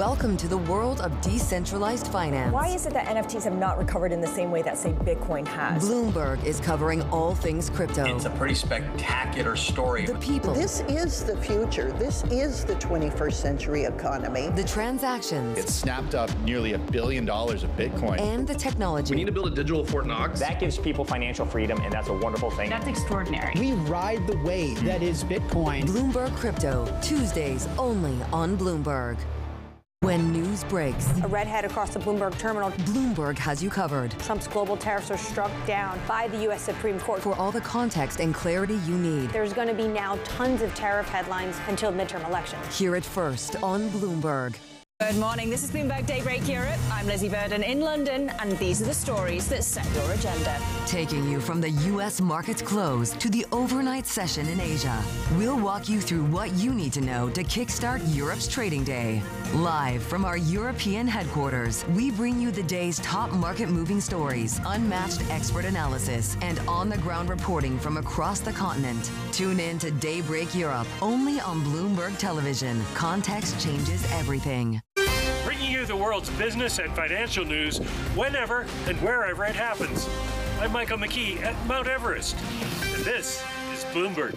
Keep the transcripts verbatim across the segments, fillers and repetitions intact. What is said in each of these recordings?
Welcome to the world of decentralized finance. Why is it that N F Ts have not recovered in the same way that, say, Bitcoin has? Bloomberg is covering all things crypto. It's a pretty spectacular story. The people. This is the future. This is the twenty-first century economy. The transactions. It snapped up nearly a billion dollars of Bitcoin. And the technology. We need to build a digital Fort Knox. That gives people financial freedom, and that's a wonderful thing. That's extraordinary. We ride the wave that is Bitcoin. Bloomberg Crypto, Tuesdays only on Bloomberg. When news breaks, A redhead across the Bloomberg terminal. Bloomberg has you covered. Trump's global tariffs are struck down by the U S Supreme Court. For all the context and clarity you need. There's going to be now tons of tariff headlines until midterm elections. Hear it first on Bloomberg. Good morning. This is Bloomberg Daybreak Europe. I'm Lizzie Burden in London, and these are the stories that set your agenda. Taking you from the U S market's close to the overnight session in Asia, we'll walk you through what you need to know to kickstart Europe's trading day. Live from our European headquarters, we bring you the day's top market-moving stories, unmatched expert analysis, and on-the-ground reporting from across the continent. Tune in to Daybreak Europe, only on Bloomberg Television. Context changes everything. Bringing you the world's business and financial news whenever and wherever it happens. I'm Michael McKee at Mount Everest, and this is Bloomberg.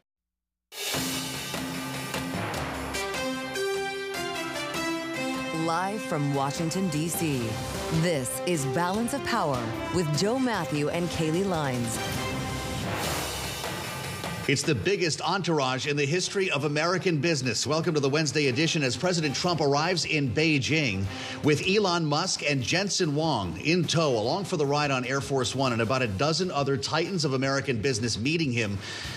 Live from Washington, D C, this is Balance of Power with Joe Matthew and Kaylee Lines. It's the biggest entourage in the history of American business. Welcome to the Wednesday edition as President Trump arrives in Beijing with Elon Musk and Jensen Huang in tow, along for the ride on Air Force One, and about a dozen other titans of American business meeting him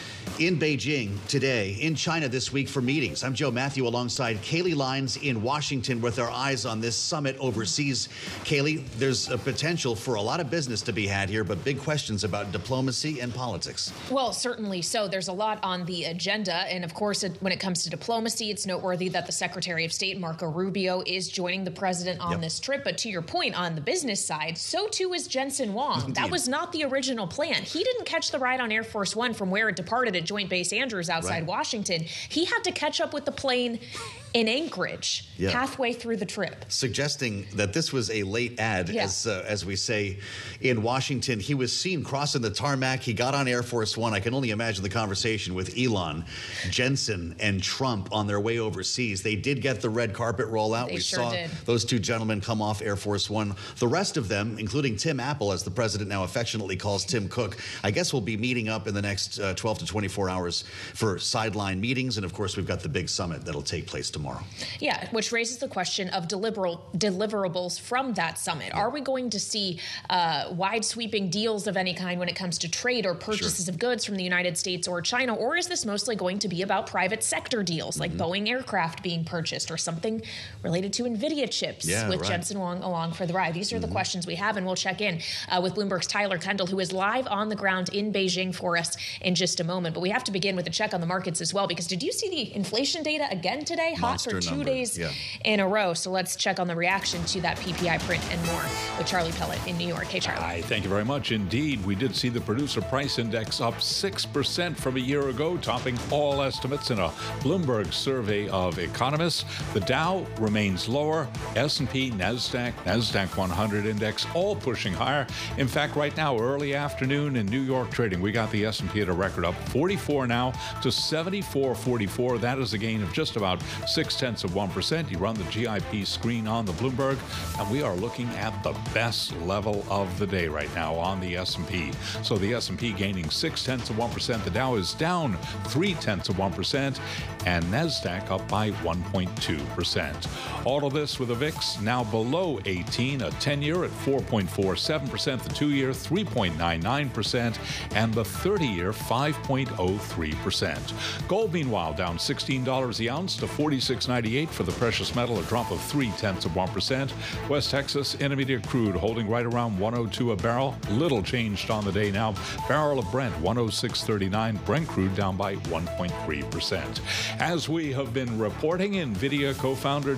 in Beijing today, in China this week for meetings. I'm Joe Matthew alongside Kaylee Lines in Washington with our eyes on this summit overseas. Kaylee, there's a potential for a lot of business to be had here, but big questions about diplomacy and politics. Well, certainly so. There's a lot on the agenda. And of course, it, when it comes to diplomacy, it's noteworthy that the Secretary of State, Marco Rubio, is joining the president on yep. this trip. But to your point, on the business side, so too is Jensen Huang. Indeed. That was not the original plan. He didn't catch the ride on Air Force One from where it departed at Joint Base Andrews outside right. Washington. He had to catch up with the plane in Anchorage, yeah. halfway through the trip. Suggesting that this was a late ad, yeah. as uh, as we say in Washington. He was seen crossing the tarmac. He got on Air Force One. I can only imagine the conversation with Elon, Jensen, and Trump on their way overseas. They did get the red carpet rollout. They we sure saw did. Those two gentlemen come off Air Force One. The rest of them, including Tim Apple, as the president now affectionately calls Tim Cook, I guess we'll be meeting up in the next uh, twelve to twenty-four hours for sideline meetings. And of course, we've got the big summit that'll take place tomorrow. Yeah, which raises the question of deliver- deliverables from that summit. Are we going to see uh, wide sweeping deals of any kind when it comes to trade or purchases sure. of goods from the United States or China? Or is this mostly going to be about private sector deals like mm-hmm. Boeing aircraft being purchased or something related to NVIDIA chips yeah, with right. Jensen Huang along for the ride? These are mm-hmm. the questions we have, and we'll check in uh, with Bloomberg's Tyler Kendall, who is live on the ground in Beijing for us in just a moment. But we have to begin with a check on the markets as well, because did you see the inflation data again today? Hot Monster for two number. days yeah. in a row. So let's check on the reaction to that P P I print and more with Charlie Pellet in New York. Hey, Charlie. Hi, thank you very much indeed. We did see the producer price index up six percent from a year ago, topping all estimates in a Bloomberg survey of economists. The Dow remains lower. S and P, NASDAQ, NASDAQ one hundred index, all pushing higher. In fact, right now, early afternoon in New York trading, we got the S and P at a record up forty-four now to seventy-four forty-four. That is a gain of just about six tenths of one percent. You run the G I P screen on the Bloomberg, and we are looking at the best level of the day right now on the S and P. So the S and P gaining six tenths of one percent. The Dow is down three tenths of one percent, and NASDAQ up by one point two percent. All of this with a V I X now below eighteen, a ten-year at four point four seven percent, the two-year three point nine nine percent, and the thirty-year five point oh three percent. Gold, meanwhile, down sixteen dollars the ounce to forty-six ninety-eight for the precious metal, a drop of three tenths of one percent. West Texas Intermediate crude holding right around one oh two a barrel. Little changed on the day now. Barrel of Brent one oh six thirty-nine. Brent crude down by one point three percent. As we have been reporting, NVIDIA co-founder